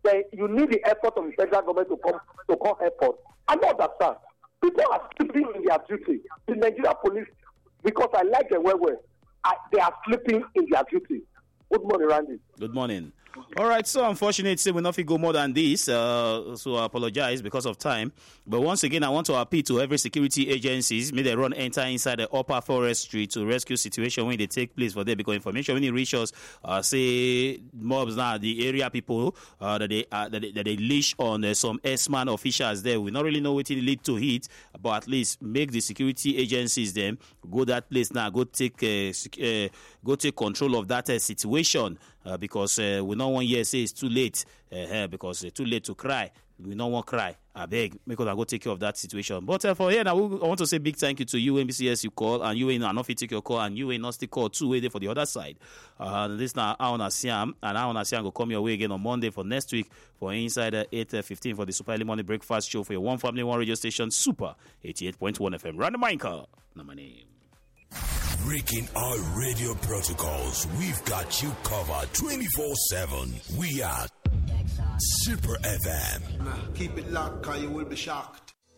then you need the effort of the federal government to come help us. I don't understand. People are sleeping in their duty. The Nigeria police, because I like them well, they are sleeping in their duty. Good morning, Randy. Good morning. All right, so unfortunately, we'll not go more than this, so I apologize because of time. But once again, I want to appeal to every security agencies, may they enter inside the upper forestry to rescue situation when they take place for there, because information when it reaches us, say mobs now, the area people that they leash on some S-man officials there. We not really know what it lead to it, but at least make the security agencies them go that place now, go take control of that situation. Because we don't want to say it's too late, because it's too late to cry. We don't want to cry. I beg, because I go take care of that situation. But for here, now, I want to say big thank you to you, MBCS, you call, and you ain't not take your call, and you ain't not still call two way there for the other side. This now, Aona Siam, and Aona Siam will come your way again on Monday for next week for Inside 8:15 for the Super Early Morning Breakfast Show for your one family, one radio station, Super 88.1 FM. Random Minka, not my name. Breaking our radio protocols, we've got you covered 24/7. We are Super FM. Keep it locked, or you will be shocked.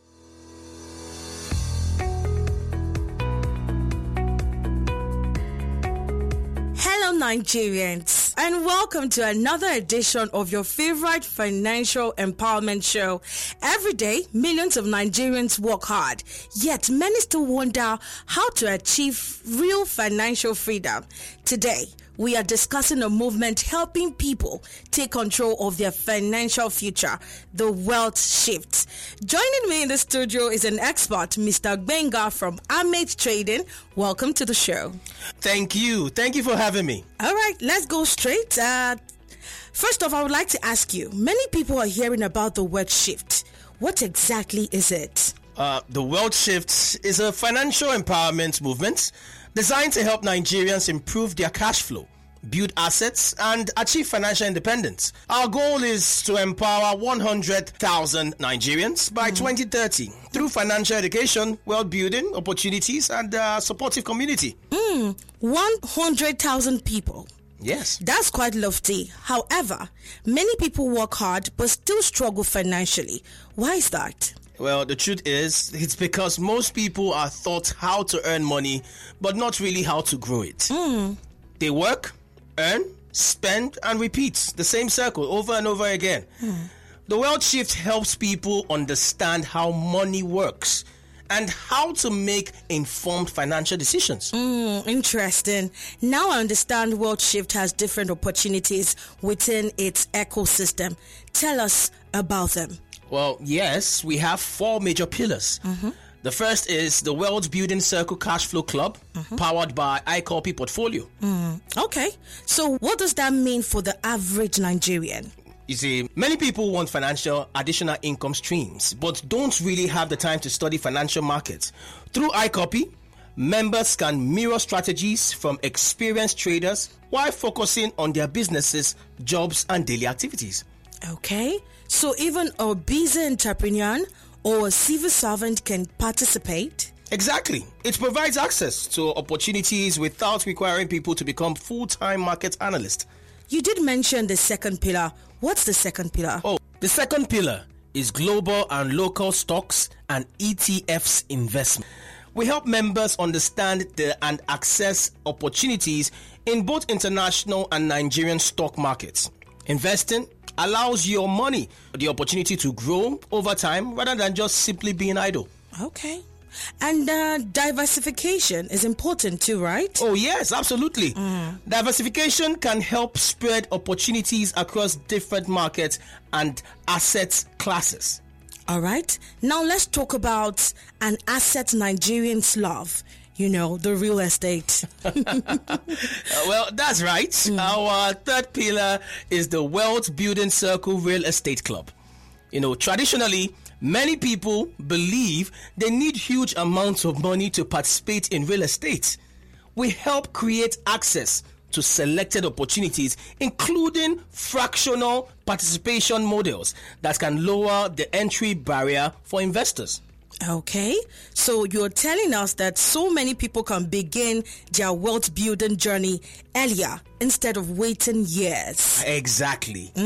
Hello, Nigerians, and welcome to another edition of your favorite financial empowerment show. Every day, millions of Nigerians work hard, yet many still wonder how to achieve real financial freedom. Today, we are discussing a movement helping people take control of their financial future, the wealth shift. Joining me in the studio is an expert, Mr. Gbenga from Amate Trading. Welcome to the show. Thank you. Thank you for having me. All right, let's go straight. First off, I would like to ask you, many people are hearing about the wealth shift. What exactly is it? The wealth shift is a financial empowerment movement designed to help Nigerians improve their cash flow, build assets, and achieve financial independence. Our goal is to empower 100,000 Nigerians by 2030 through financial education, wealth building, opportunities, and a supportive community. 100,000 people. Yes. That's quite lofty. However, many people work hard but still struggle financially. Why is that? Well, the truth is, it's because most people are taught how to earn money, but not really how to grow it. They work, earn, spend, and repeat the same circle over and over again. The wealth shift helps people understand how money works and how to make informed financial decisions. Interesting. Now I understand wealth shift has different opportunities within its ecosystem. Tell us about them. Well, yes, we have 4 major pillars. The first is the Wealth Building Circle Cash Flow Club, powered by iCopy Portfolio. Okay, so what does that mean for the average Nigerian? You see, many people want additional income streams, but don't really have the time to study financial markets. Through iCopy, members can mirror strategies from experienced traders while focusing on their businesses, jobs, and daily activities. Okay, so even a busy entrepreneur or a civil servant can participate? Exactly. It provides access to opportunities without requiring people to become full-time market analysts. You did mention the second pillar. What's the second pillar? Oh, the second pillar is global and local stocks and ETFs investment. We help members understand and access opportunities in both international and Nigerian stock markets. Investing allows your money the opportunity to grow over time rather than just simply being idle. Okay. And diversification is important too, right? Oh, yes, absolutely. Diversification can help spread opportunities across different markets and asset classes. All right. Now let's talk about an asset Nigerians love. You know, the real estate. Well, that's right. Our third pillar is the Wealth Building Circle Real Estate Club. You know, traditionally, many people believe they need huge amounts of money to participate in real estate. We help create access to selected opportunities, including fractional participation models that can lower the entry barrier for investors. Okay, so you're telling us that so many people can begin their wealth building journey earlier instead of waiting years. Exactly.